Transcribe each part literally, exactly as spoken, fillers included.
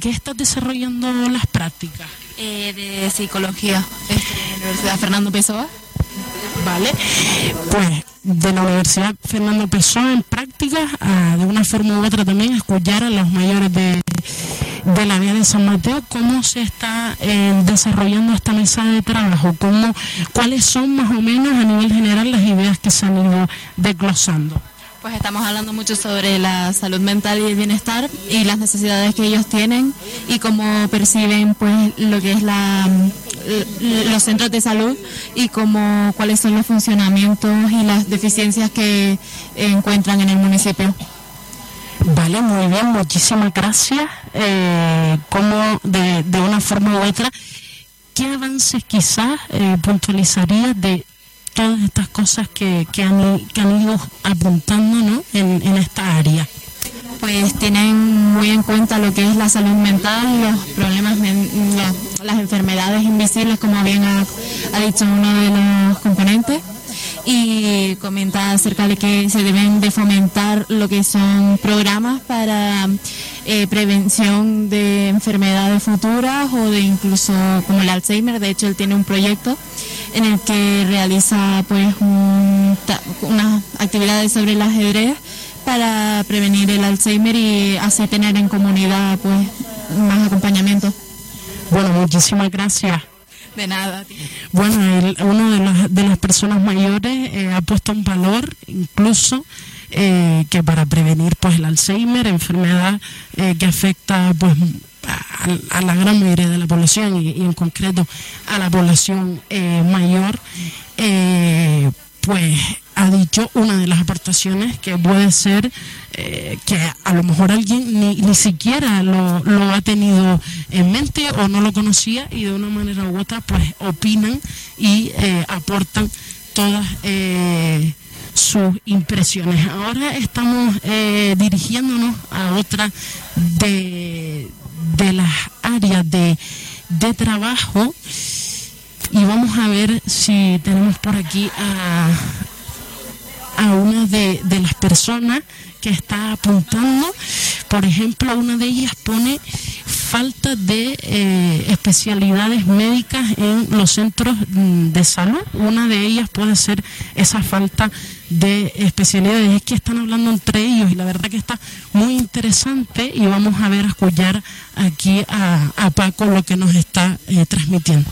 qué estás desarrollando las prácticas? Eh, de psicología, en la Universidad Fernando Pessoa. Vale, pues de la Universidad Fernando Pessoa en prácticas, a, de una forma u otra también escuchar a los mayores de, de la vía de San Mateo, cómo se está eh, desarrollando esta mesa de trabajo, cómo, cuáles son más o menos a nivel general las ideas que se han ido desglosando. Pues estamos hablando mucho sobre la salud mental y el bienestar y las necesidades que ellos tienen y cómo perciben pues lo que es la los centros de salud y cómo cuáles son los funcionamientos y las deficiencias que encuentran en el municipio. Vale, muy bien, muchísimas gracias. Eh, como de, de una forma u otra, ¿qué avances quizás eh, puntualizarías de todas estas cosas que, que, han, que han ido apuntando, ¿no?, en, en esta área? Pues tienen muy en cuenta lo que es la salud mental, los problemas, los, las enfermedades invisibles, como bien ha, ha dicho uno de los componentes, y comenta acerca de que se deben de fomentar lo que son programas para eh, prevención de enfermedades futuras o de incluso como el Alzheimer. De hecho, él tiene un proyecto en el que realiza pues un, unas actividades sobre el ajedrez para prevenir el Alzheimer y así tener en comunidad pues más acompañamiento. Bueno, muchísimas gracias. De nada. Bueno, el, uno de las, de las personas mayores eh, ha puesto un valor incluso eh, que para prevenir pues el Alzheimer, enfermedad eh, que afecta pues a, a la gran mayoría de la población y, y en concreto a la población eh, mayor, eh, pues ha dicho una de las aportaciones que puede ser eh, que a lo mejor alguien ni, ni siquiera lo, lo ha tenido en mente o no lo conocía y de una manera u otra pues opinan y eh, aportan todas eh, sus impresiones. Ahora estamos eh, dirigiéndonos a otra de, de las áreas de, de trabajo y vamos a ver si tenemos por aquí a a una de, de las personas que está apuntando. Por ejemplo, una de ellas pone falta de eh, especialidades médicas en los centros de salud. Una de ellas puede ser esa falta de especialidades. Es que están hablando entre ellos y la verdad que está muy interesante y vamos a ver, a escuchar aquí a, a Paco lo que nos está eh, transmitiendo.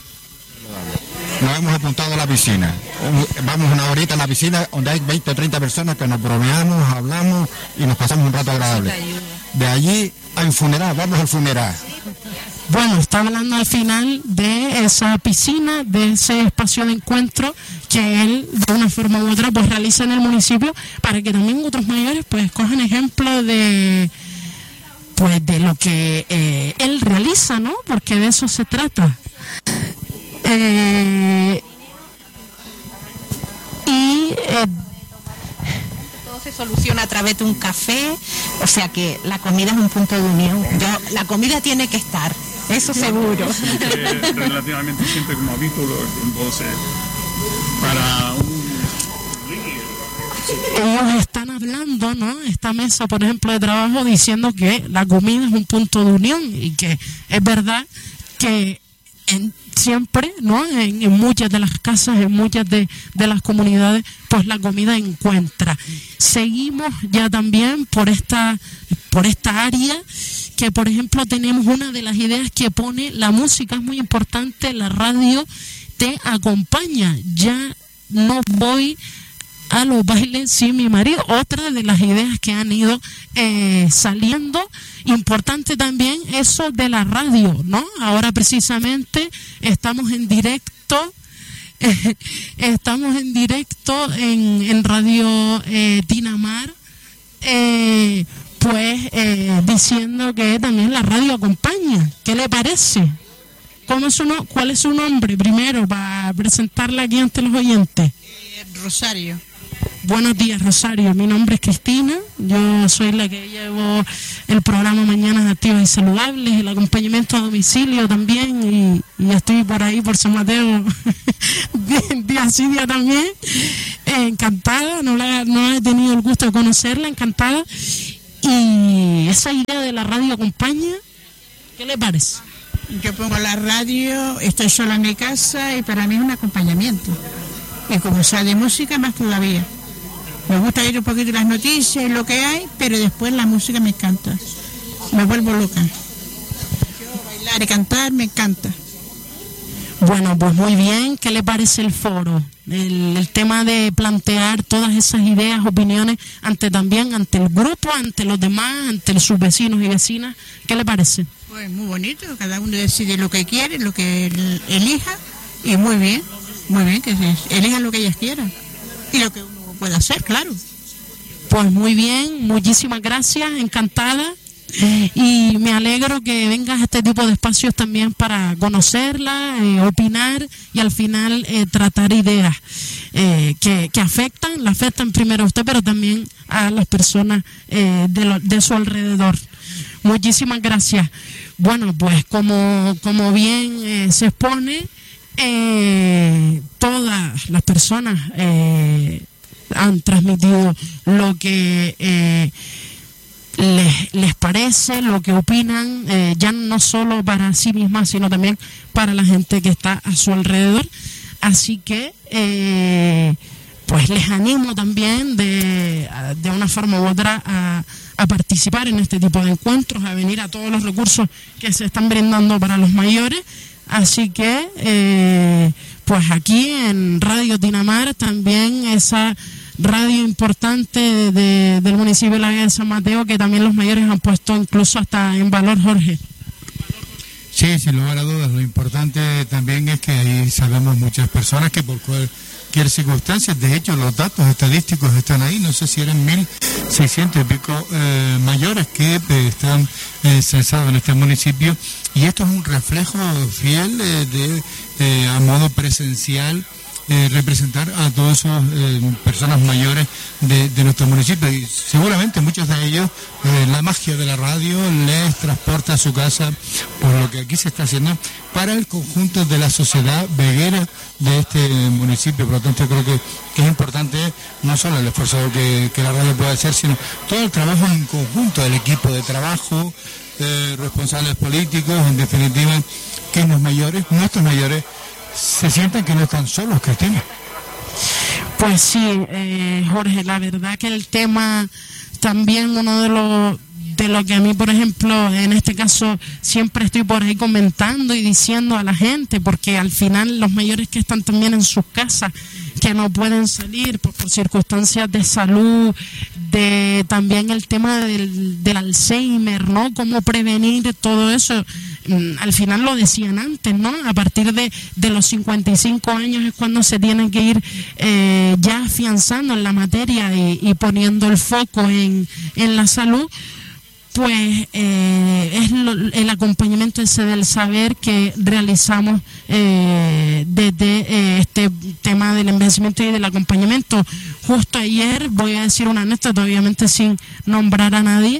Nos hemos apuntado a la piscina. Vamos una horita a la piscina donde hay veinte o treinta personas que nos bromeamos, hablamos y nos pasamos un rato agradable. De allí al funeral, vamos al funeral. Bueno, está hablando al final de esa piscina, de ese espacio de encuentro que él de una forma u otra pues realiza en el municipio para que también otros mayores pues cojan ejemplo de pues de lo que eh, él realiza, ¿no? Porque de eso se trata. Eh, y eh, todo se soluciona a través de un café, o sea que la comida es un punto de unión. Yo, la comida tiene que estar, eso seguro. Eh, relativamente siempre como habitual, entonces para un ellos están hablando, ¿no? Esta mesa, por ejemplo, de trabajo, diciendo que la comida es un punto de unión y que es verdad que en, siempre, ¿no? En, en muchas de las casas, en muchas de, de las comunidades, pues la comida encuentra. Seguimos ya también por esta, por esta área, que por ejemplo tenemos una de las ideas que pone la música, es muy importante, la radio te acompaña. Ya no voy a los bailes sin mi marido, otra de las ideas que han ido eh, saliendo. Importante también eso de la radio, ¿no? Ahora precisamente estamos en directo, eh, estamos en directo en, en Radio eh, Tinamar, eh, pues eh, diciendo que también la radio acompaña. ¿Qué le parece? ¿Cómo es su no, ¿Cuál es su nombre primero para presentarla aquí ante los oyentes? Eh, Rosario. Buenos días, Rosario. Mi nombre es Cristina. Yo soy la que llevo el programa Mañanas Activas y Saludables, el acompañamiento a domicilio también, y, y estoy por ahí, por San Mateo, día sí, día también. Eh, encantada, no, la, no he tenido el gusto de conocerla, encantada. Y esa idea de la radio acompaña, ¿Qué le parece? Yo pongo la radio, estoy sola en mi casa y para mí es un acompañamiento. Y como sea de música, más todavía. Me gusta ir un poquito las noticias y lo que hay, pero después la música me encanta. Me vuelvo loca. Yo bailar y cantar me encanta. Bueno, pues muy bien. ¿Qué le parece el foro? El, el tema de plantear todas esas ideas, opiniones, ante también ante el grupo, ante los demás, ante sus vecinos y vecinas. ¿Qué le parece? Pues muy bonito, cada uno decide lo que quiere, lo que él elija, y muy bien, muy bien, que se elijan lo que ellas quieran y lo que uno pueda hacer, claro. Pues muy bien, muchísimas gracias, encantada. Y me alegro que vengas a este tipo de espacios también para conocerla, eh, opinar y al final eh, tratar ideas eh, que, que afectan, la afectan primero a usted, pero también a las personas eh, de, lo, de su alrededor. Muchísimas gracias. Bueno, pues como, como bien eh, se expone, eh, todas las personas eh, han transmitido lo que eh, les, les parece, lo que opinan, eh, ya no solo para sí mismas, sino también para la gente que está a su alrededor. Así que, eh, pues les animo también de, de una forma u otra a, a participar en este tipo de encuentros, a venir a todos los recursos que se están brindando para los mayores. Así que, eh, pues aquí en Radio Tinamar, también esa radio importante de, de, del municipio de la Vega de San Mateo, que también los mayores han puesto incluso hasta en valor, Jorge. Sí, sin lugar a dudas, lo importante también es que ahí sabemos muchas personas que por cualquier circunstancia, de hecho los datos estadísticos están ahí, no sé si eran mil seiscientos y pico eh, mayores que eh, están eh, censados en este municipio, y esto es un reflejo fiel eh, de eh, a modo presencial, Eh, representar a todas esas eh, personas mayores de, de nuestro municipio, y seguramente muchos de ellos eh, la magia de la radio les transporta a su casa, por lo que aquí se está haciendo para el conjunto de la sociedad veguera de este municipio. Por lo tanto, creo que, que es importante no solo el esfuerzo que, que la radio puede hacer, sino todo el trabajo en conjunto del equipo de trabajo, eh, responsables políticos, en definitiva, que los mayores, nuestros mayores, se sienten que no están solos, Cristina. Pues sí, eh, Jorge, la verdad que el tema también uno de los de lo que a mí, por ejemplo, en este caso siempre estoy por ahí comentando y diciendo a la gente, porque al final los mayores que están también en sus casas, que no pueden salir por, por circunstancias de salud, de también el tema del, del Alzheimer, ¿no? Cómo prevenir todo eso. Al final lo decían antes, ¿no? A partir de, de los cincuenta y cinco años es cuando se tiene que ir eh, ya afianzando en la materia y, y poniendo el foco en, en la salud. Pues eh, es lo, el acompañamiento ese del saber que realizamos eh, desde eh, este tema del envejecimiento y del acompañamiento. Justo ayer, voy a decir una anécdota, obviamente sin nombrar a nadie,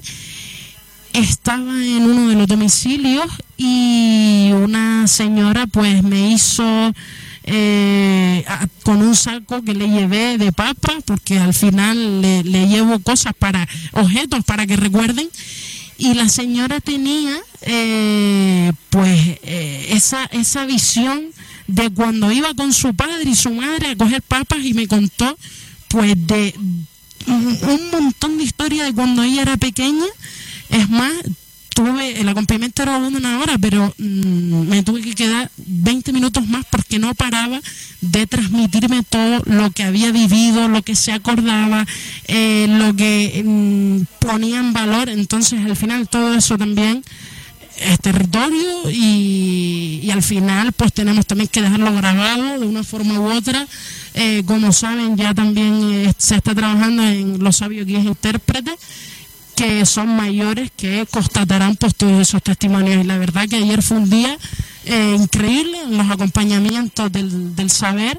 estaba en uno de los domicilios y una señora pues me hizo eh, a, con un saco que le llevé de papas, porque al final le, le llevo cosas para, objetos para que recuerden, y la señora tenía eh, pues eh, esa, esa visión de cuando iba con su padre y su madre a coger papas, y me contó pues de un, un montón de historias de cuando ella era pequeña. Es más, tuve, el acompañamiento era de una hora, pero mmm, me tuve que quedar veinte minutos más porque no paraba de transmitirme todo lo que había vivido, lo que se acordaba, eh, lo que mmm, ponía en valor. Entonces, al final, todo eso también es territorio, y, y al final, pues tenemos también que dejarlo grabado de una forma u otra. Eh, como saben, ya también eh, se está trabajando en los sabios guías intérpretes, que son mayores, que constatarán pues todos esos testimonios. Y la verdad que ayer fue un día eh, increíble en los acompañamientos del, del saber,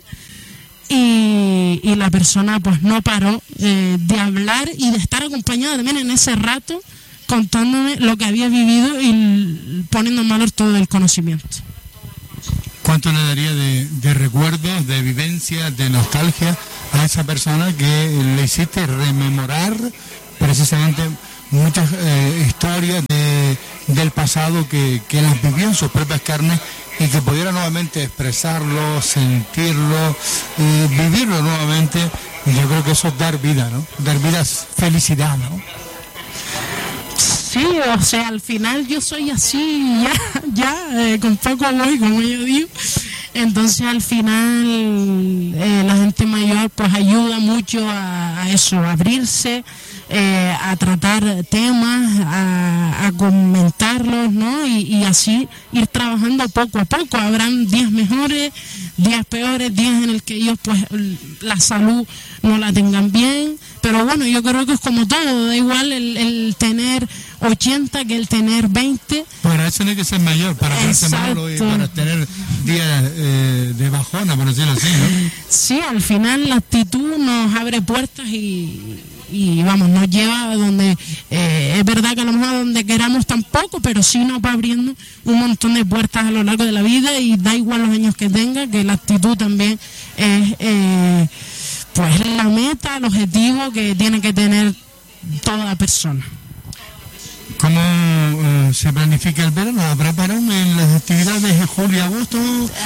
y, y la persona pues no paró eh, de hablar y de estar acompañada también en ese rato, contándome lo que había vivido y poniendo en valor todo el conocimiento. ¿Cuánto le daría de, de recuerdos, de vivencia, de nostalgia a esa persona que le hiciste rememorar precisamente muchas eh, historias de del pasado que, que las vivió en sus propias carnes y que pudiera nuevamente expresarlo, sentirlo, eh, vivirlo nuevamente. Y yo creo que eso es dar vida, ¿no? Dar vida es felicidad, ¿no? Sí, o sea, al final yo soy así, ya, ya, eh, con poco voy, como yo digo. Entonces al final eh, la gente mayor pues ayuda mucho a, a eso, a abrirse, eh, a tratar temas, a, a comentarlos, ¿no? Y, y así ir trabajando poco a poco. Habrán días mejores, días peores, días en el que ellos pues la salud no la tengan bien, pero bueno, yo creo que es como todo, da igual el, el tener ochenta que el tener veinte. Para eso no hay que ser mayor, para verse malo y para tener días eh, de bajona, por decirlo así, ¿no? Sí, al final la actitud nos abre puertas y, y vamos, nos lleva a donde, eh, es verdad que a lo mejor a donde queramos tampoco, pero sí nos va abriendo un montón de puertas a lo largo de la vida y da igual los años que tenga, que la actitud también es eh, pues la meta, el objetivo que tiene que tener toda persona. ¿Cómo uh, se planifica el verano? ¿Habrá parón en las actividades de julio y agosto?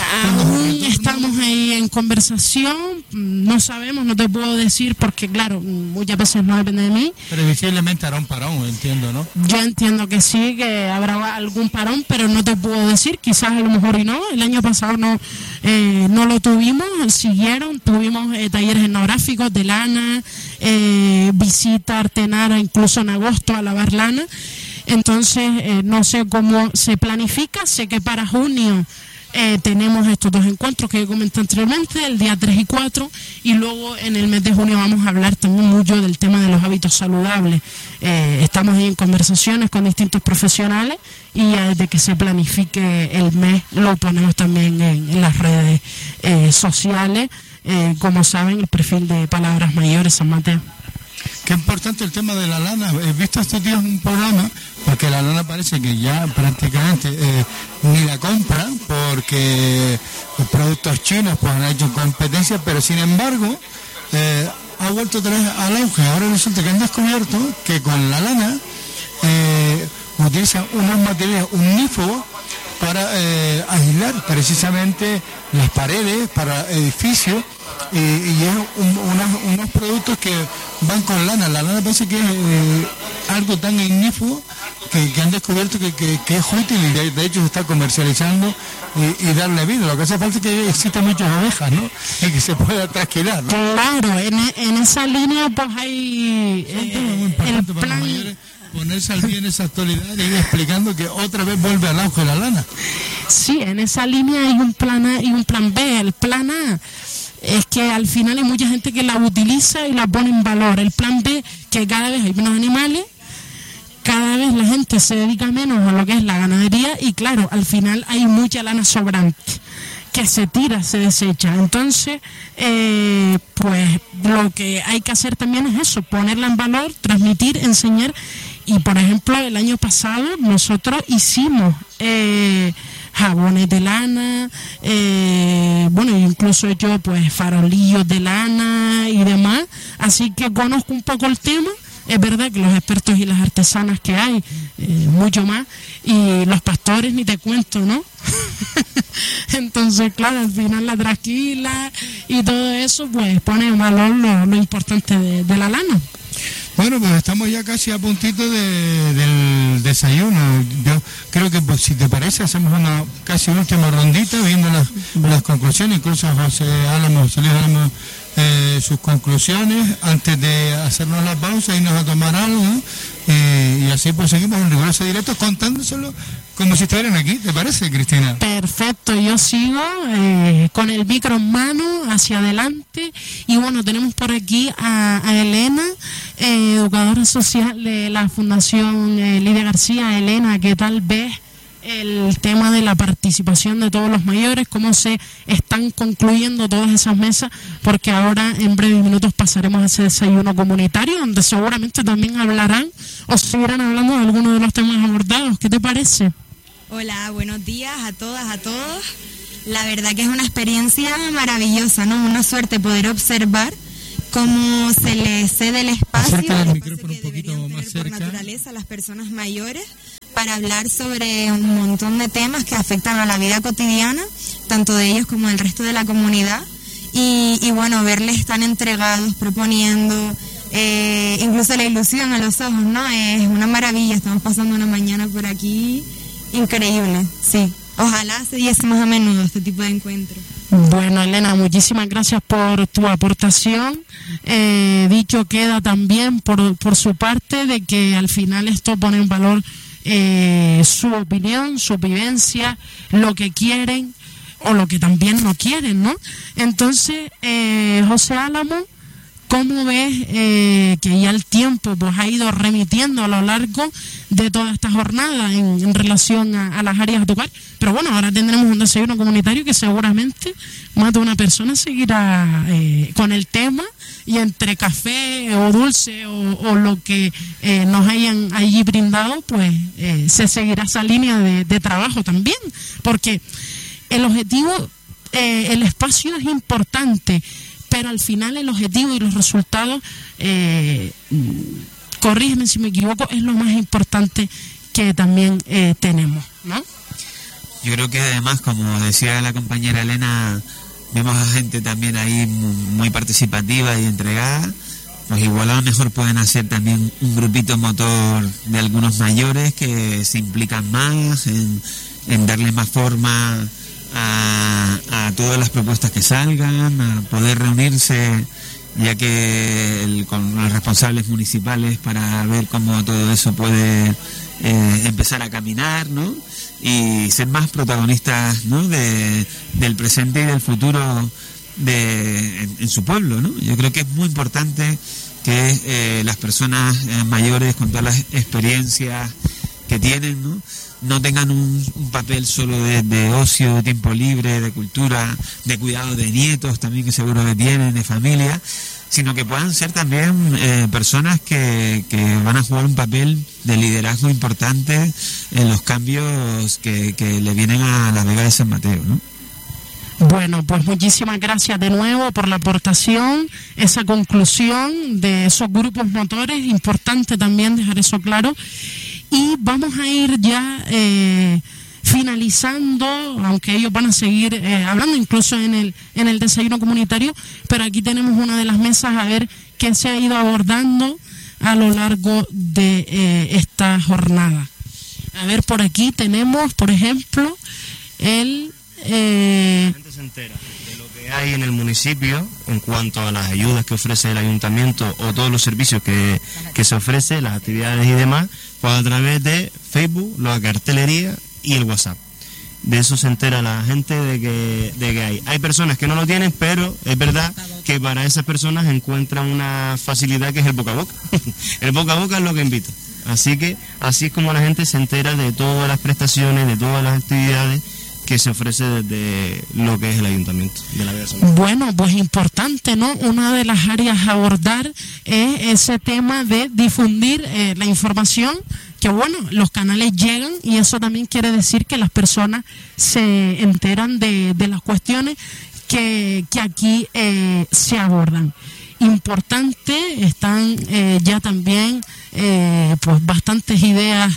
Aún estamos ahí en conversación, no sabemos, no te puedo decir porque claro, muchas veces no depende de mí. Previsiblemente hará un parón, entiendo, ¿no? Yo entiendo que sí, que habrá algún parón, pero no te puedo decir, quizás a lo mejor y no. El año pasado no, eh, no lo tuvimos, siguieron, tuvimos eh, talleres etnográficos de lana, eh, visita artenara incluso en agosto a lavar lana. Entonces, eh, no sé cómo se planifica, sé que para junio eh, tenemos estos dos encuentros que comenté anteriormente, el día tres y cuatro, y luego en el mes de junio vamos a hablar también mucho del tema de los hábitos saludables. Eh, estamos ahí en conversaciones con distintos profesionales y ya desde que se planifique el mes lo ponemos también en, en las redes eh, sociales, eh, como saben, el perfil de Palabras Mayores San Mateo. Qué importante el tema de la lana. He visto estos días un programa, porque la lana parece que ya prácticamente eh, ni la compran, porque los productos chinos pues han hecho competencia, pero sin embargo eh, ha vuelto otra vez al auge. Ahora resulta que han descubierto que con la lana eh, utilizan unos materiales unífugos para eh, aislar precisamente las paredes para edificios y, y es un, unos, unos productos que van con lana. La lana parece que es eh, algo tan ignífugo que, que han descubierto que, que, que es útil y de, de hecho se está comercializando y, y darle vida. Lo que hace falta es que existen muchas ovejas, ¿no? Y que se pueda trasquilar, ¿no? Claro, en, en esa línea pues hay eh, el plan... Ponerse al día en esa actualidad y ir explicando que otra vez vuelve al auge la lana. Sí, en esa línea hay un plan A y un plan B. El plan A es que al final hay mucha gente que la utiliza y la pone en valor. El plan B, que cada vez hay menos animales, cada vez la gente se dedica menos a lo que es la ganadería y claro, al final hay mucha lana sobrante que se tira, se desecha. Entonces, eh, pues lo que hay que hacer también es eso, ponerla en valor, transmitir, enseñar. Y por ejemplo, el año pasado nosotros hicimos eh, jabones de lana, eh, bueno, incluso yo pues farolillos de lana y demás, así que conozco un poco el tema. Es verdad que los expertos y las artesanas que hay, eh, mucho más, y los pastores ni te cuento, ¿no? Entonces, claro, al final la trasquila y todo eso, pues pone en valor lo, lo importante de, de la lana. Bueno, pues estamos ya casi a puntito de, del desayuno. Yo creo que pues, si te parece hacemos una casi última rondita viendo las, las conclusiones, incluso José Álamo, José Luis Álamo, eh, sus conclusiones antes de hacernos la pausa y irnos a tomar algo, ¿no? eh, y así pues seguimos en riguroso directo contándoselo como si estuvieran aquí. ¿Te parece, Cristina? Perfecto, yo sigo eh, con el micro en mano hacia adelante y bueno, tenemos por aquí a, a Elena, eh, educadora social de la Fundación eh, Lidia García. Elena, ¿qué tal ves el tema de la participación de todos los mayores? ¿Cómo se están concluyendo todas esas mesas? Porque ahora en breves minutos pasaremos a ese desayuno comunitario donde seguramente también hablarán o seguirán hablando de algunos de los temas abordados. ¿Qué te parece? Hola, buenos días a todas, a todos. La verdad que es una experiencia maravillosa, ¿no? Una suerte poder observar cómo se les cede el espacio, Acerca del el micrófono espacio que un poquito deberían más tener por cerca. naturaleza a las personas mayores para hablar sobre un montón de temas que afectan a la vida cotidiana, tanto de ellos como del resto de la comunidad. Y, y bueno, verles tan entregados, proponiendo, eh, incluso la ilusión a los ojos, ¿no? Es una maravilla, estamos pasando una mañana por aquí increíble, sí. Ojalá se diese más a menudo este tipo de encuentros. Bueno, Elena, muchísimas gracias por tu aportación. Eh, dicho queda también por, por su parte de que al final esto pone en valor eh, su opinión, su vivencia, lo que quieren o lo que también no quieren, ¿no? Entonces, eh, José Álamo, ¿cómo ves eh, que ya el tiempo pues ha ido remitiendo a lo largo de toda esta jornada en, en relación a, a las áreas a tocar? Pero bueno, ahora tendremos un desayuno comunitario que seguramente más de una persona seguirá eh, con el tema, y entre café o dulce o, o lo que eh, nos hayan allí brindado, pues eh, se seguirá esa línea de, de trabajo también, porque el objetivo, eh, el espacio es importante, pero al final el objetivo y los resultados, eh, corrígeme si me equivoco, es lo más importante que también eh, tenemos, ¿no? Yo creo que además, como decía la compañera Elena, vemos a gente también ahí muy, muy participativa y entregada. Pues igual a lo mejor pueden hacer también un grupito motor de algunos mayores que se implican más en, en darle más forma A, a todas las propuestas que salgan, a poder reunirse, ya que el, con los responsables municipales, para ver cómo todo eso puede eh, empezar a caminar, ¿no? Y ser más protagonistas, ¿no? de, del presente y del futuro de, en, en su pueblo, ¿no? Yo creo que es muy importante que eh, las personas eh, mayores, con todas las experiencias que tienen, ¿no? no tengan un, un papel solo de, de ocio, de tiempo libre, de cultura, de cuidado de nietos también, que seguro que tienen, de familia, sino que puedan ser también eh, personas que, que van a jugar un papel de liderazgo importante en los cambios que, que le vienen a la Vega de San Mateo, ¿no? Bueno, pues muchísimas gracias de nuevo por la aportación, esa conclusión de esos grupos motores, importante también dejar eso claro. Y vamos a ir ya eh, finalizando, aunque ellos van a seguir eh, hablando incluso en el en el desayuno comunitario, pero aquí tenemos una de las mesas a ver qué se ha ido abordando a lo largo de eh, esta jornada. A ver, por aquí tenemos, por ejemplo, el... Eh, la gente se entera de lo que hay en el municipio en cuanto a las ayudas que ofrece el ayuntamiento o todos los servicios que, que se ofrece, las actividades y demás, pues a través de Facebook, la cartelería y el WhatsApp. De eso se entera la gente de que, de que hay. Hay personas que no lo tienen, pero es verdad que para esas personas encuentran una facilidad que es el boca a boca. El boca a boca es lo que invita. Así que así es como la gente se entera de todas las prestaciones, de todas las actividades que se ofrece desde lo que es el ayuntamiento de la Vega de San Mateo. Bueno, pues importante, ¿no? Una de las áreas a abordar es ese tema de difundir eh, la información, que bueno, los canales llegan y eso también quiere decir que las personas se enteran de, de las cuestiones que, que aquí eh, se abordan. Importante, están eh, ya también eh, pues bastantes ideas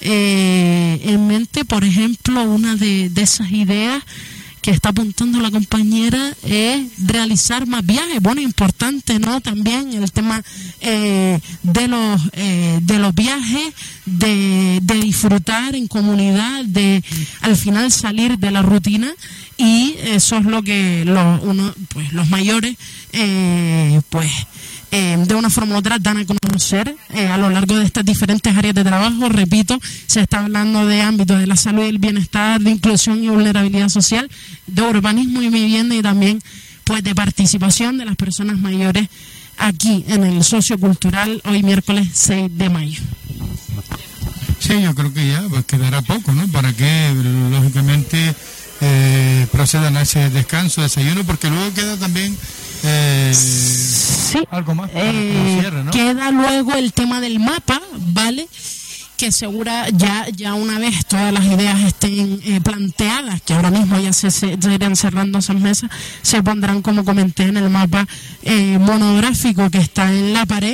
eh, en mente. Por ejemplo, una de, de esas ideas que está apuntando la compañera es realizar más viajes. Bueno, importante, ¿no? También el tema eh, de los eh, de los viajes, de, de disfrutar en comunidad, de al final salir de la rutina, y eso es lo que los, uno, pues, los mayores eh, pues eh, de una forma u otra dan a conocer eh, a lo largo de estas diferentes áreas de trabajo. Repito, se está hablando de ámbitos de la salud y el bienestar, de inclusión y vulnerabilidad social, de urbanismo y vivienda, y también pues de participación de las personas mayores aquí en el sociocultural, hoy miércoles seis de mayo. Sí, yo creo que ya pues quedará poco, ¿no? Para que lógicamente eh, procedan a ese descanso, desayuno, porque luego queda también eh, sí, algo más para eh, cierre, ¿no? Queda luego el tema del mapa, ¿vale? Que segura ya ya una vez todas las ideas estén eh, planteadas, que ahora mismo ya se, se, se irán cerrando esas mesas, se pondrán, como comenté, en el mapa eh, monográfico que está en la pared,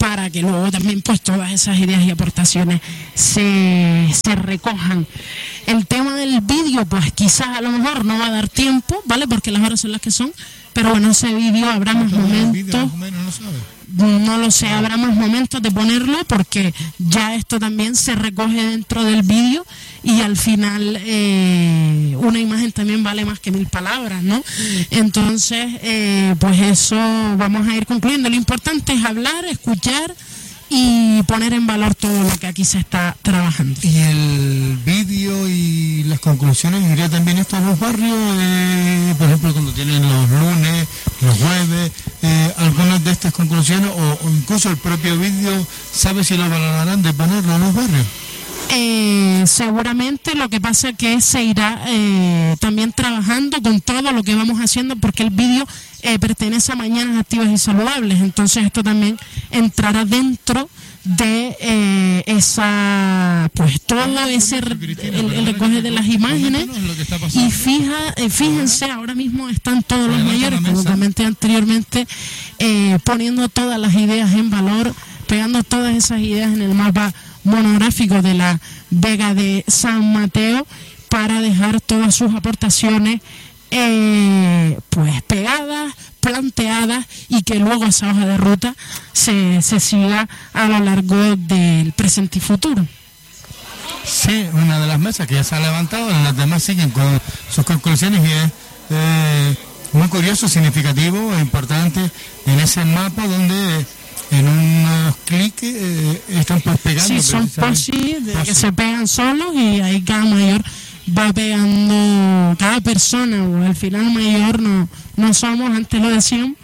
para que luego también pues todas esas ideas y aportaciones se, se recojan. El tema del vídeo, pues quizás a lo mejor no va a dar tiempo, ¿vale? Porque las horas son las que son, pero bueno, ese vídeo habrá más momentos. No lo sé, habrá más momentos de ponerlo porque ya esto también se recoge dentro del vídeo y al final eh, una imagen también vale más que mil palabras, ¿no? Entonces, eh, pues eso vamos a ir concluyendo. Lo importante es hablar, escuchar y poner en valor todo lo que aquí se está trabajando. Y el vídeo y las conclusiones, iría también esto a los barrios, eh, por ejemplo, cuando tienen los lunes, los jueves, eh, algunas de estas conclusiones, o, o incluso el propio vídeo, ¿sabe si lo valorarán de ponerlo a los barrios? Eh, seguramente lo que pasa es que se irá eh, también trabajando con todo lo que vamos haciendo porque el vídeo eh, pertenece a Mañanas Activas y Saludables, entonces esto también entrará dentro de eh, esa, pues todo ese el, el recoge de las imágenes y fija, eh, fíjense, ahora mismo están todos los mayores, como comenté anteriormente, eh, poniendo todas las ideas en valor, pegando todas esas ideas en el mapa monográfico de la Vega de San Mateo para dejar todas sus aportaciones eh, pues pegadas, planteadas y que luego esa hoja de ruta se, se siga a lo largo del presente y futuro. Sí, una de las mesas que ya se ha levantado, las demás siguen con sus conclusiones y es eh, muy curioso, significativo e importante en ese mapa donde en unos clics eh, están pues pegando. Sí, son posi de que se pegan solos y ahí cada mayor va pegando, cada persona, o al final mayor no, no somos, antes lo decíamos,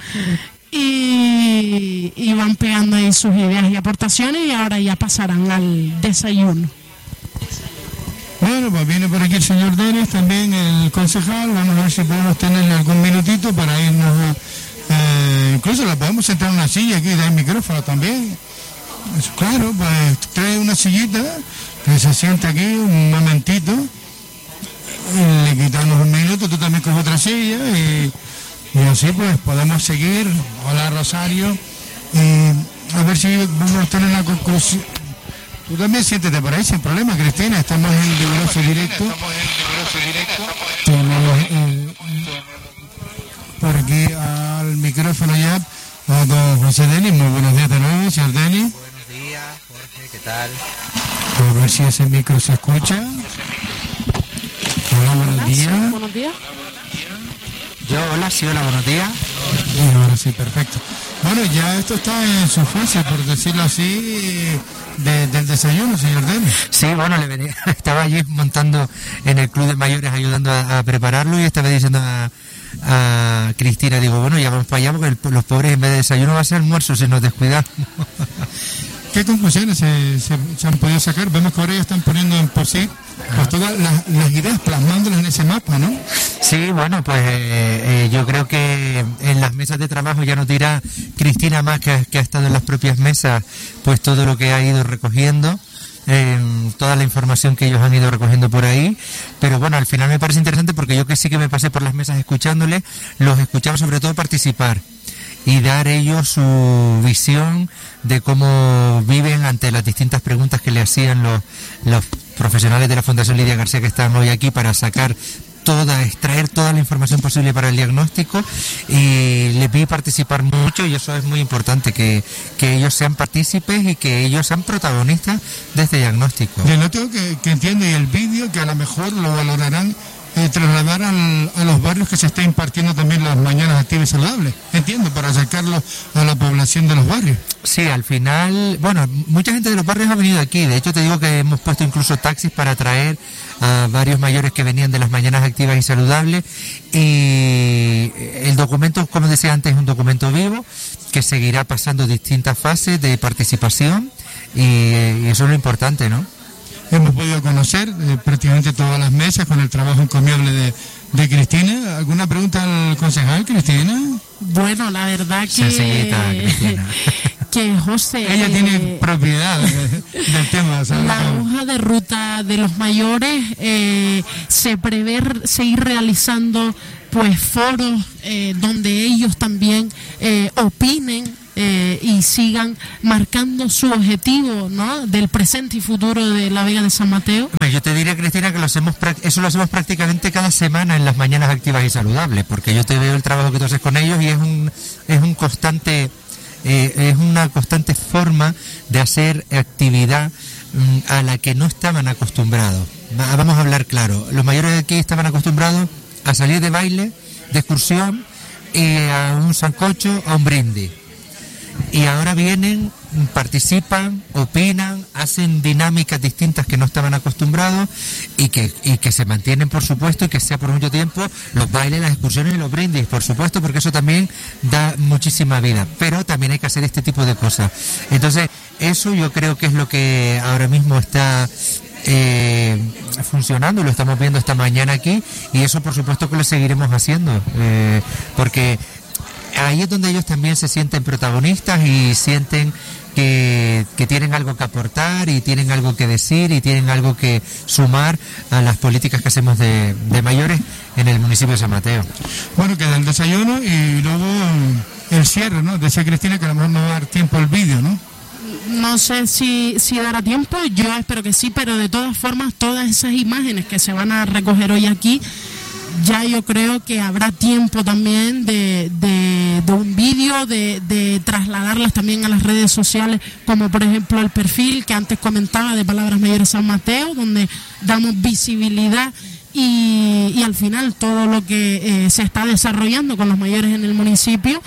y, y van pegando ahí sus ideas y aportaciones y ahora ya pasarán al desayuno. Bueno, pues viene por aquí el señor Denis, también el concejal, vamos a ver si podemos tenerle algún minutito para irnos a... Eh, incluso la podemos sentar en una silla aquí, da el micrófono también. Eso, claro, pues trae una sillita que se sienta aquí un momentito, y le quitamos un minuto, tú también coges otra silla y, y así pues podemos seguir. Hola Rosario, y a ver si vamos a tener una conclusión. Tú también siéntete por ahí sin problema, Cristina, estamos en Riguroso Directo. Tenemos eh, por aquí al micrófono ya a don José Denis. Muy buenos días de nuevo, señor Denis. Buenos días, Jorge, ¿qué tal? A ver si ese micro se escucha. Hola, buenos días. Buenos días. Yo, hola, sí, hola, buenos días. Sí, ahora sí, perfecto. Bueno, ya esto está en su fase, por decirlo así, de, del desayuno, señor Denis. Sí, bueno, le venía, estaba allí montando en el club de mayores, ayudando a, a prepararlo, y estaba diciendo a, a Cristina, digo, bueno, ya vamos para allá porque el, los pobres en vez de desayuno va a ser almuerzo si nos descuidamos. ¿Qué conclusiones se, se, se han podido sacar? Vemos que ahora ya están poniendo en posit pues todas las, las ideas, plasmándolas en ese mapa, ¿no? Sí, bueno, pues eh, eh, yo creo que en las mesas de trabajo ya nos dirá Cristina más, que, que ha estado en las propias mesas, pues todo lo que ha ido recogiendo, eh, toda la información que ellos han ido recogiendo por ahí. Pero bueno, al final me parece interesante porque yo que sí que me pasé por las mesas escuchándoles, los escuchaba sobre todo participar y dar ellos su visión de cómo viven ante las distintas preguntas que le hacían los, los profesionales de la Fundación Lidia García que están hoy aquí para sacar toda, extraer toda la información posible para el diagnóstico, y les vi participar mucho, y eso es muy importante, que, que ellos sean partícipes y que ellos sean protagonistas de este diagnóstico. Le noto que, que entiende, y el vídeo que a lo mejor lo valorarán Eh, trasladar al, a los barrios que se está impartiendo también las mañanas activas y saludables, entiendo, para acercarlo a la población de los barrios. Sí, al final, bueno, mucha gente de los barrios ha venido aquí, de hecho te digo que hemos puesto incluso taxis para traer a varios mayores que venían de las mañanas activas y saludables, y el documento, como decía antes, es un documento vivo que seguirá pasando distintas fases de participación, y, y eso es lo importante, ¿no? Hemos podido conocer eh, prácticamente todas las mesas con el trabajo encomiable de, de Cristina. ¿Alguna pregunta al concejal, Cristina? Bueno, la verdad que, que José... Ella eh, tiene propiedad del tema, ¿sabes? La hoja de ruta de los mayores, eh, se prevé seguir realizando pues foros eh, donde ellos también eh, opinen eh, y sigan marcando su objetivo, ¿no?, del presente y futuro de la Vega de San Mateo. Yo te diría, Cristina, que lo hacemos, eso lo hacemos prácticamente cada semana en las mañanas activas y saludables, porque yo te veo el trabajo que tú haces con ellos y es un, es un constante, eh, es una constante forma de hacer actividad mm, a la que no estaban acostumbrados. Vamos a hablar claro, los mayores de aquí estaban acostumbrados a salir de baile, de excursión, y a un sancocho, a un brindis. Y ahora vienen, participan, opinan, hacen dinámicas distintas que no estaban acostumbrados y que, y que se mantienen, por supuesto, y que sea por mucho tiempo los bailes, las excursiones y los brindis, por supuesto, porque eso también da muchísima vida. Pero también hay que hacer este tipo de cosas. Entonces, eso yo creo que es lo que ahora mismo está eh, funcionando, lo estamos viendo esta mañana aquí, y eso por supuesto que lo seguiremos haciendo, eh, porque ahí es donde ellos también se sienten protagonistas y sienten que, que tienen algo que aportar y tienen algo que decir y tienen algo que sumar a las políticas que hacemos de, de mayores en el municipio de San Mateo. Bueno, queda el desayuno y luego el cierre, ¿no? Decía Cristina que a lo mejor no va a dar tiempo el vídeo, ¿no? No sé si, si dará tiempo, yo espero que sí, pero de todas formas todas esas imágenes que se van a recoger hoy aquí, ya yo creo que habrá tiempo también de, de, de un vídeo, de, de trasladarlas también a las redes sociales, como por ejemplo el perfil que antes comentaba de Palabras Mayores San Mateo, donde damos visibilidad y, y al final todo lo que eh, se está desarrollando con los mayores en el municipio,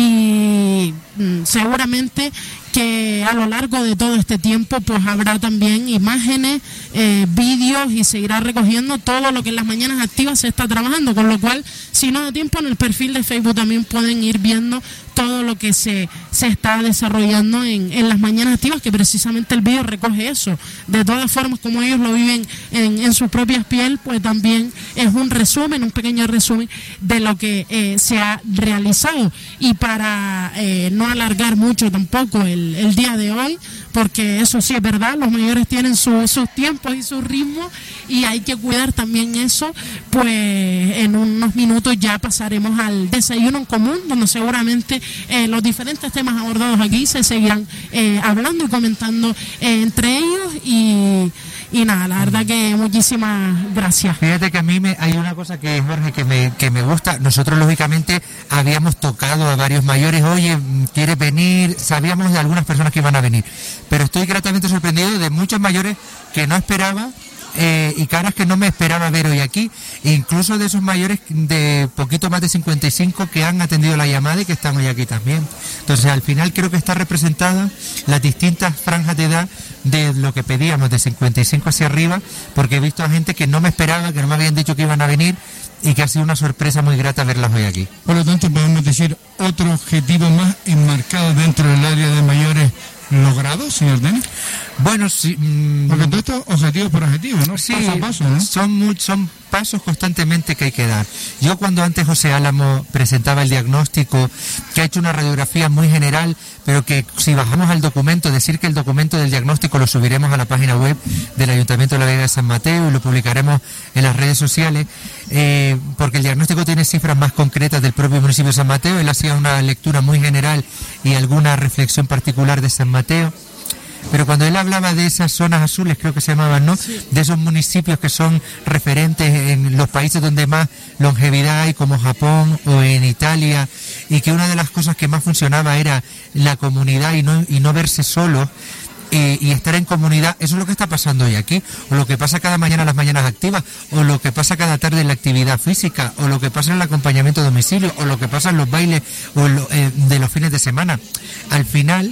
y mm, seguramente que a lo largo de todo este tiempo pues habrá también imágenes, eh, vídeos, y seguirá recogiendo todo lo que en las mañanas activas se está trabajando, con lo cual si no da tiempo en el perfil de Facebook también pueden ir viendo todo lo que se, se está desarrollando en, en las mañanas activas, que precisamente el vídeo recoge eso. De todas formas, como ellos lo viven en, en sus propias piel, pues también es un resumen, un pequeño resumen de lo que eh, se ha realizado. Y para eh, no alargar mucho tampoco el, el día de hoy, porque eso sí es verdad, los mayores tienen su, sus tiempos y sus ritmos y hay que cuidar también eso, pues en unos minutos ya pasaremos al desayuno en común, donde seguramente eh, los diferentes temas abordados aquí se seguirán eh, hablando y comentando eh, entre ellos, y, y nada, la verdad que muchísimas gracias. Fíjate que a mí me, hay una cosa que, Jorge, que me, que me gusta. Nosotros lógicamente habíamos tocado a varios mayores, oye, ¿quieres venir? Sabíamos de algunas personas que iban a venir, pero estoy gratamente sorprendido de muchos mayores que no esperaba, eh, y caras que no me esperaba ver hoy aquí, e incluso de esos mayores de poquito más de cincuenta y cinco que han atendido la llamada y que están hoy aquí también. Entonces al final creo que está representada las distintas franjas de edad de lo que pedíamos, de cincuenta y cinco hacia arriba, porque he visto a gente que no me esperaba, que no me habían dicho que iban a venir, y que ha sido una sorpresa muy grata verlas hoy aquí. Por lo tanto, podemos decir otro objetivo más enmarcado dentro del área de mayores logrado, señor Denis. Bueno, sí. Mmm, Porque todo esto objetivo por objetivo, ¿no? Sí, paso a paso, ¿no? Son, muy, son pasos constantemente que hay que dar. Yo cuando antes José Álamo presentaba el diagnóstico, que ha hecho una radiografía muy general, pero que si bajamos al documento, decir que el documento del diagnóstico lo subiremos a la página web del Ayuntamiento de la Vega de San Mateo y lo publicaremos en las redes sociales, eh, porque el diagnóstico tiene cifras más concretas del propio municipio de San Mateo. Él hacía una lectura muy general y alguna reflexión particular de San Mateo. Pero cuando él hablaba de esas zonas azules, creo que se llamaban, ¿no? Sí. De esos municipios que son referentes en los países donde más longevidad hay, como Japón o en Italia, y que una de las cosas que más funcionaba era la comunidad y no, y no verse solos, eh, y estar en comunidad. Eso es lo que está pasando hoy aquí, o lo que pasa cada mañana en las mañanas activas, o lo que pasa cada tarde en la actividad física, o lo que pasa en el acompañamiento a domicilio, o lo que pasa en los bailes o lo, eh, de los fines de semana. Al final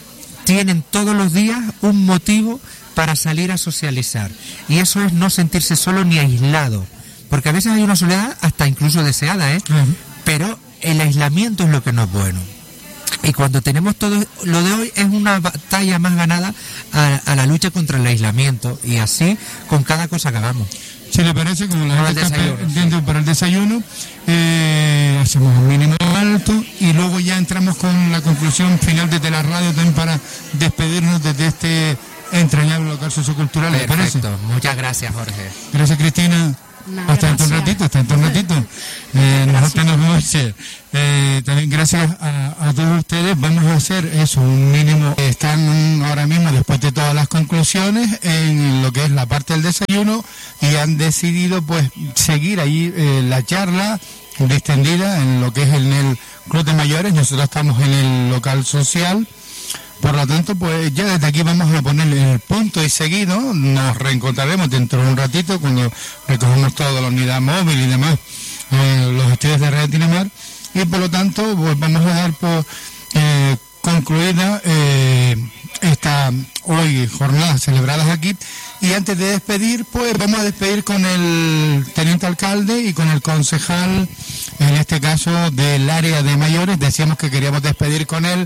tienen todos los días un motivo para salir a socializar, y eso es no sentirse solo ni aislado, porque a veces hay una soledad hasta incluso deseada, ¿eh? Uh-huh. Pero el aislamiento es lo que no es bueno, y cuando tenemos todo lo de hoy es una batalla más ganada a, a la lucha contra el aislamiento, y así con cada cosa que hagamos. Si le parece, como la gente está pendiente para el desayuno, eh, hacemos un mínimo alto y luego ya entramos con la conclusión final desde la radio también para despedirnos desde este entrañable local sociocultural. ¿Le parece? Perfecto, muchas gracias, Jorge. Gracias, Cristina. Nada, hasta dentro un ratito, hasta dentro un ratito. Eh, nosotros nos vemos. Eh, también gracias a, a todos ustedes. Vamos a hacer eso, un mínimo. Están ahora mismo, después de todas las conclusiones, en lo que es la parte del desayuno y han decidido pues seguir ahí eh, la charla distendida en lo que es en el Club de Mayores. Nosotros estamos en el local social. Por lo tanto, pues ya desde aquí vamos a poner el punto y seguido. Nos reencontraremos dentro de un ratito cuando recogemos toda la unidad móvil y demás, eh, los estudios de Red Tinamar. Y por lo tanto, pues vamos a dar por eh, concluida eh, esta hoy jornadas celebradas aquí. Y antes de despedir, pues vamos a despedir con el teniente alcalde y con el concejal, en este caso del área de mayores. Decíamos que queríamos despedir con él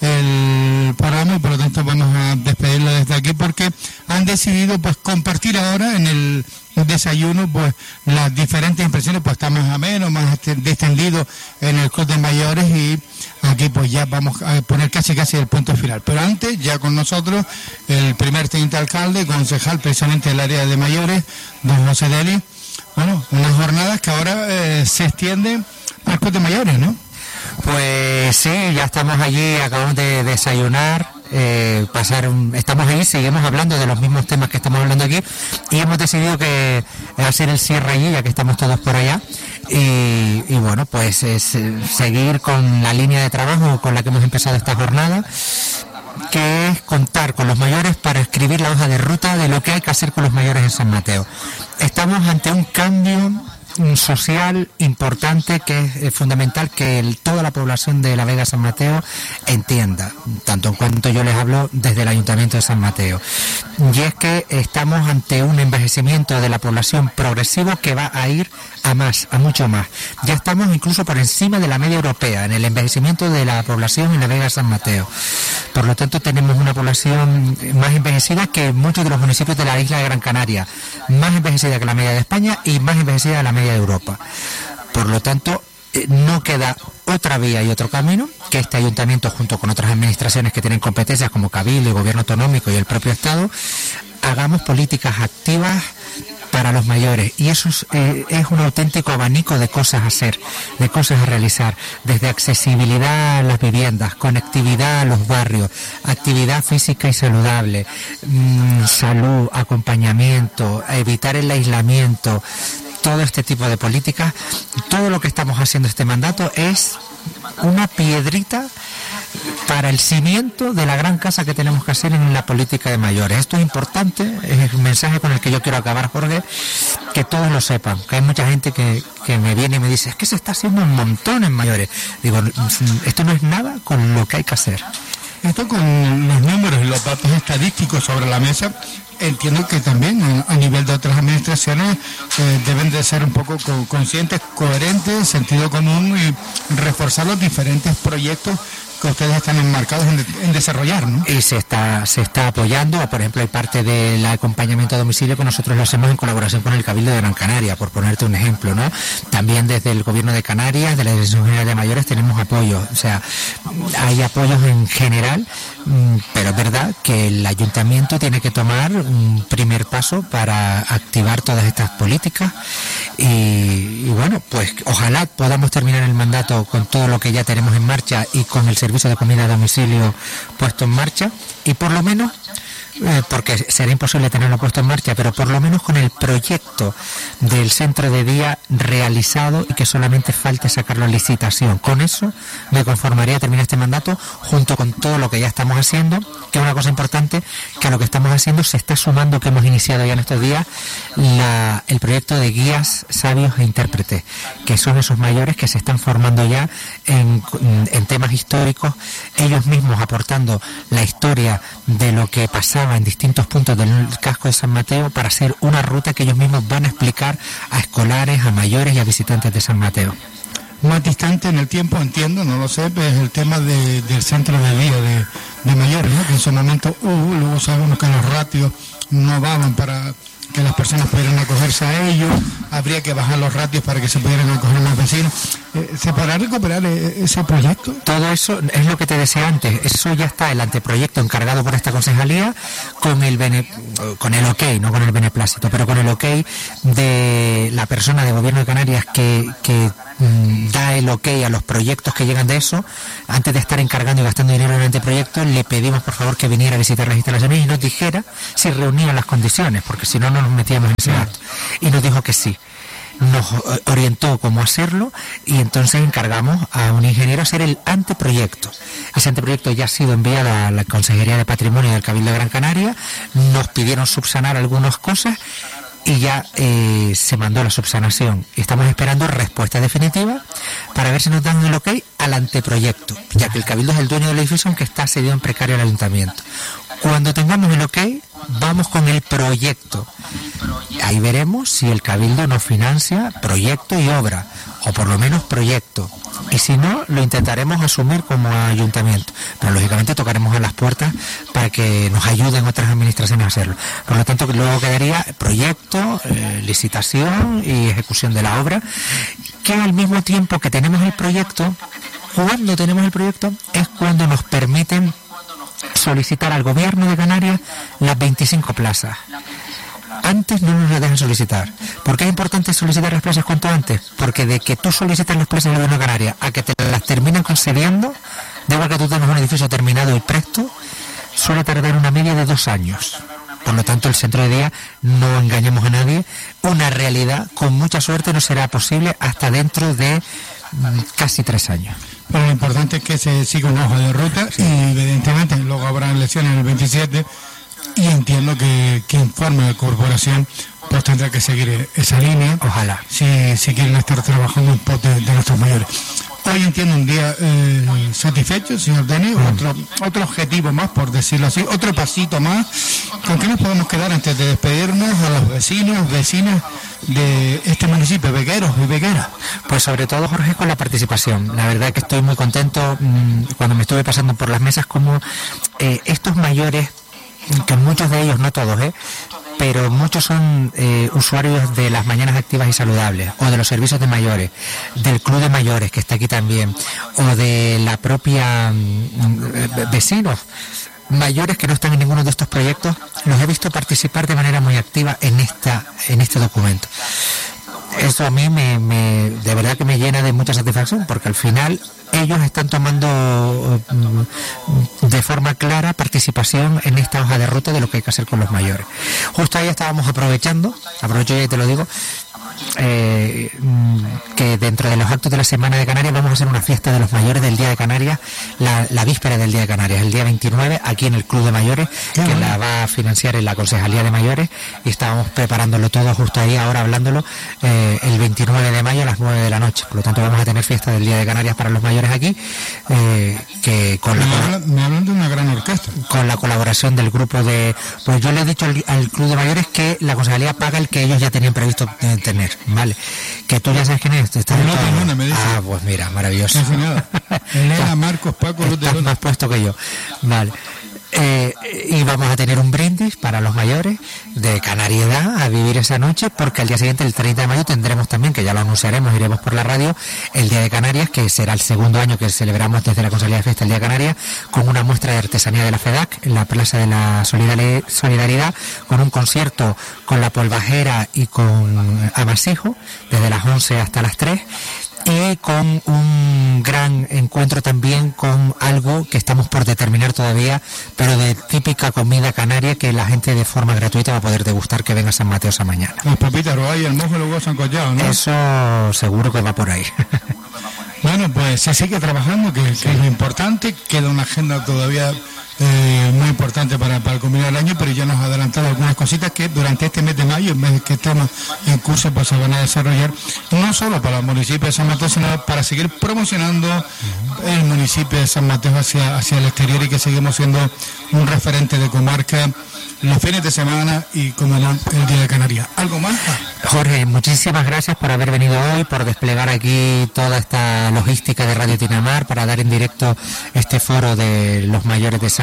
el programa y por lo tanto vamos a despedirlo desde aquí porque han decidido pues compartir ahora en el desayuno pues las diferentes impresiones, pues está más ameno, más distendido en el Club de Mayores y aquí pues ya vamos a poner casi casi el punto final. Pero antes, ya con nosotros, el primer teniente alcalde, concejal precisamente del área de mayores, don José Deli. Bueno, unas jornadas que ahora eh, se extienden al Club de Mayores, ¿no? Pues sí, ya estamos allí, acabamos de desayunar, eh, pasar un, estamos ahí, seguimos hablando de los mismos temas que estamos hablando aquí y hemos decidido que hacer el cierre allí, ya que estamos todos por allá y, y bueno, pues es seguir con la línea de trabajo con la que hemos empezado esta jornada, que es contar con los mayores para escribir la hoja de ruta de lo que hay que hacer con los mayores en San Mateo. Estamos ante un cambio social importante que es eh, fundamental que el, toda la población de la Vega San Mateo entienda, tanto en cuanto yo les hablo desde el Ayuntamiento de San Mateo, y es que estamos ante un envejecimiento de la población progresivo que va a ir a más, a mucho más. Ya estamos incluso por encima de la media europea en el envejecimiento de la población en la Vega San Mateo. Por lo tanto, tenemos una población más envejecida que muchos de los municipios de la isla de Gran Canaria, más envejecida que la media de España y más envejecida que la media de Europa. Por lo tanto, no queda otra vía y otro camino que este ayuntamiento, junto con otras administraciones que tienen competencias como Cabildo y Gobierno Autonómico y el propio Estado, hagamos políticas activas para los mayores, y eso es, eh, es un auténtico abanico de cosas a hacer, de cosas a realizar, desde accesibilidad a las viviendas, conectividad a los barrios, actividad física y saludable, mmm, salud, acompañamiento, evitar el aislamiento, todo este tipo de políticas. Todo lo que estamos haciendo este mandato es una piedrita para el cimiento de la gran casa que tenemos que hacer en la política de mayores. Esto es importante, es un mensaje con el que yo quiero acabar, Jorge, que todos lo sepan, que hay mucha gente que, que me viene y me dice, es que se está haciendo un montón en mayores. Digo, esto no es nada con lo que hay que hacer. Esto con los números y los datos estadísticos sobre la mesa, entiendo que también a nivel de otras administraciones eh, deben de ser un poco co- conscientes, coherentes, sentido común y reforzar los diferentes proyectos que ustedes están enmarcados en, de, en desarrollar, ¿no? Y se está se está apoyando, por ejemplo, hay parte del acompañamiento a domicilio que nosotros lo hacemos en colaboración con el Cabildo de Gran Canaria, por ponerte un ejemplo, ¿no? También desde el Gobierno de Canarias, de la Dirección General de Mayores, tenemos apoyo, o sea, hay apoyos en general, pero es verdad que el Ayuntamiento tiene que tomar un primer paso para activar todas estas políticas y, y bueno, pues ojalá podamos terminar el mandato con todo lo que ya tenemos en marcha y con el servicio de comida a domicilio puesto en marcha y por lo menos, eh, porque será imposible tenerlo puesto en marcha, pero por lo menos con el proyecto del centro de día realizado y que solamente falte sacarlo a licitación. Con eso me conformaría a terminar este mandato junto con todo lo que ya estamos haciendo, que es una cosa importante, que a lo que estamos haciendo se está sumando, que hemos iniciado ya en estos días, la, el proyecto de guías sabios e intérpretes, que son esos mayores que se están formando ya en, en temas históricos, ellos mismos aportando la historia de lo que pasaba en distintos puntos del casco de San Mateo para hacer una ruta que ellos mismos van a explicar a escolares, a mayores y a visitantes de San Mateo. Más distante en el tiempo, entiendo, no lo sé, pero es el tema de, del centro de día de, de mayores, ¿no? Que en su momento hubo, uh, luego sabemos que los ratios no daban para que las personas pudieran acogerse a ellos, habría que bajar los ratios para que se pudieran acoger más vecinos. Eh, ¿Se podrá recuperar eh, ese proyecto? Todo eso es lo que te decía antes, eso ya está, el anteproyecto encargado por esta concejalía con el bene, con el ok, no con el beneplácito, pero con el ok de la persona de Gobierno de Canarias que, que mm, da el ok a los proyectos que llegan de eso. Antes de estar encargando y gastando dinero en el anteproyecto, le pedimos por favor que viniera a visitar las instalaciones y nos dijera si reunían las condiciones, porque si no, no nos metíamos en ese gasto. Y nos dijo que sí. Nos orientó cómo hacerlo y entonces encargamos a un ingeniero a hacer el anteproyecto. Ese anteproyecto ya ha sido enviado a la Consejería de Patrimonio del Cabildo de Gran Canaria, nos pidieron subsanar algunas cosas y ya eh, se mandó la subsanación. Estamos esperando respuesta definitiva para ver si nos dan el ok al anteproyecto, ya que el Cabildo es el dueño del edificio, aunque está cedido en precario al Ayuntamiento. Cuando tengamos el ok, vamos con el proyecto. Ahí veremos si el Cabildo nos financia proyecto y obra, o por lo menos proyecto. Y si no, lo intentaremos asumir como ayuntamiento. Pero lógicamente tocaremos a las puertas para que nos ayuden otras administraciones a hacerlo. Por lo tanto, luego quedaría proyecto, eh, licitación y ejecución de la obra, que al mismo tiempo que tenemos el proyecto, cuando tenemos el proyecto, es cuando nos permiten solicitar al Gobierno de Canarias las veinticinco plazas. Antes no nos las dejan solicitar. ¿Por qué es importante solicitar las plazas cuanto antes? Porque de que tú solicitas las plazas del Gobierno de Canarias a que te las terminan concediendo, de igual que tú tengas un edificio terminado y presto, suele tardar una media de dos años. Por lo tanto, el centro de día, no engañemos a nadie, una realidad con mucha suerte no será posible hasta dentro de mm, casi tres años. Pero lo importante es que se siga una hoja de ruta, sí. Y evidentemente luego habrá elecciones en el veintisiete y entiendo que quien forme la corporación pues tendrá que seguir esa línea. Ojalá. Si, si quieren estar trabajando en pos de, de nuestros mayores. Hoy entiendo un día eh, satisfecho, señor Denis, mm. otro, otro objetivo más, por decirlo así, otro pasito más. ¿Con qué nos podemos quedar antes de despedirnos a los vecinos, vecinas de este municipio, vegueros y vegueras? Pues sobre todo, Jorge, con la participación. La verdad que estoy muy contento mmm, cuando me estuve pasando por las mesas, como eh, estos mayores, que muchos de ellos, no todos, ¿eh? pero muchos son eh, usuarios de las mañanas activas y saludables, o de los servicios de mayores, del club de mayores que está aquí también, o de la propia mm, vecinos mayores que no están en ninguno de estos proyectos. Los he visto participar de manera muy activa en esta en este documento. Eso a mí me, me de verdad que me llena de mucha satisfacción, porque al final ellos están tomando de forma clara participación en esta hoja de ruta de lo que hay que hacer con los mayores. Justo ahí estábamos aprovechando, aprovecho ya y te lo digo, eh, que dentro de los actos de la Semana de Canarias vamos a hacer una fiesta de los mayores del Día de Canarias, la, la víspera del Día de Canarias, el día veintinueve, aquí en el Club de Mayores, que bueno. la va a financiar en la Concejalía de Mayores, y estábamos preparándolo todo justo ahí, ahora hablándolo, eh, el veintinueve de mayo a las nueve de la noche. Por lo tanto, vamos a tener fiesta del Día de Canarias para los mayores aquí, eh, que con me, la, habla, me hablan de una gran orquesta. Con la colaboración del grupo de... Pues yo le he dicho al, al Club de Mayores que la Concejalía paga el que ellos ya tenían previsto tener, ¿vale? Que tú ya sabes quién es. ¿Está no, no, no, me dice. Ah, pues mira, maravilloso. No sé nada. Elena, Marcos, Paco, Luz de Estás más puesto que yo. Vale. Eh, y vamos a tener un brindis para los mayores de Canariedad a vivir esa noche, porque al día siguiente, el treinta de mayo, tendremos también, que ya lo anunciaremos, iremos por la radio, el Día de Canarias, que será el segundo año que celebramos desde la Concejalía de Fiesta el Día de Canarias, con una muestra de artesanía de la FEDAC en la Plaza de la Solidaridad, con un concierto con la polvajera y con amasijo desde las once hasta las tres, y con un gran encuentro también con algo que estamos por determinar todavía, pero de típica comida canaria que la gente de forma gratuita va a poder degustar, que venga a San Mateo esa mañana. Las papitas rojas y el mojo y los huevos sancochados, ¿no? Eso seguro que va por ahí. Bueno, pues se sigue trabajando, que, sí. que es lo importante. Queda una agenda todavía eh, muy importante para, para culminar el año, pero ya nos ha adelantado algunas cositas que durante este mes de mayo, el mes que estamos en curso, pues se van a desarrollar, no solo para el municipio de San Mateo, sino para seguir promocionando uh-huh. el municipio de San Mateo hacia, hacia el exterior, y que seguimos siendo un referente de comarca los fines de semana y, como no, el Día de Canarias. ¿Algo más? Jorge, muchísimas gracias por haber venido hoy, por desplegar aquí toda esta logística de Radio Tinamar para dar en directo este foro de los mayores de San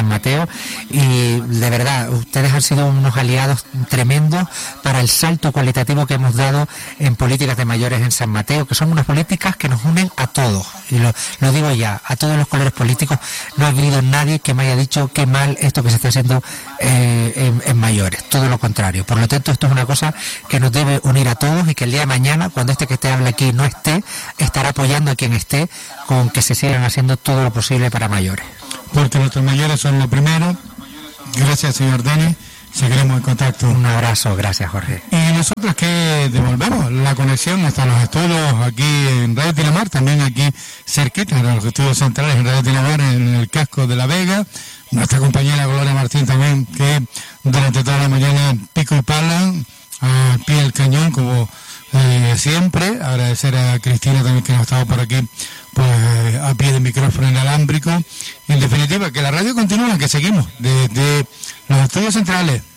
Mateo, y de verdad, ustedes han sido unos aliados tremendos para el salto cualitativo que hemos dado en políticas de mayores en San Mateo, que son unas políticas que nos unen a todos, y lo, lo digo ya, a todos los colores políticos. No ha habido nadie que me haya dicho qué mal esto que se está haciendo eh, en, en mayores, todo lo contrario. Por lo tanto, esto es una cosa que nos debe unir a todos, y que el día de mañana, cuando este que te habla aquí no esté, estará apoyando a quien esté con que se sigan haciendo todo lo posible para mayores. Porque nuestros mayores son lo primero. Gracias, señor Dani. Seguiremos en contacto. Un abrazo, gracias, Jorge. Y nosotros que devolvemos la conexión hasta los estudios aquí en Radio Tinamar, también aquí cerquita de los estudios centrales en Radio Tinamar, en el casco de La Vega. Nuestra compañera Gloria Martín también, que durante toda la mañana pico y pala, a pie del cañón, como eh, siempre. Agradecer a Cristina también, que nos ha estado por aquí, pues a pie de micrófono inalámbrico. En definitiva, que la radio continúa, que seguimos desde los estudios centrales